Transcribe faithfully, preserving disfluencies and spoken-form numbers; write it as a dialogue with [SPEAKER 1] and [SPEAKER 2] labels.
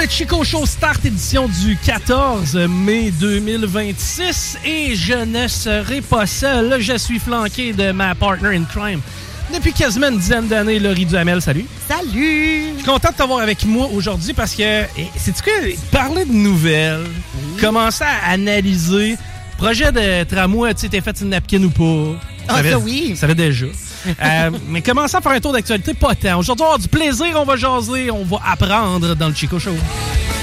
[SPEAKER 1] Chico Show Start édition du quatorze mai deux mille vingt-six et je ne serai pas seul. Je suis flanqué de ma partner in crime depuis quasiment une dizaine d'années, Laurie Duhamel. Salut.
[SPEAKER 2] Salut.
[SPEAKER 1] Je suis content de t'avoir avec moi aujourd'hui parce que, sais-tu quoi, parler de nouvelles, oui. Commencer à analyser, projet de tramway, tu sais, t'es fait une napkin ou pas.
[SPEAKER 2] Ah, ça, ça oui.
[SPEAKER 1] Ça va déjà. euh, mais commencer à faire un tour d'actualité, pas tant. Aujourd'hui, on va avoir du plaisir, on va jaser, on va apprendre dans le Chico Show.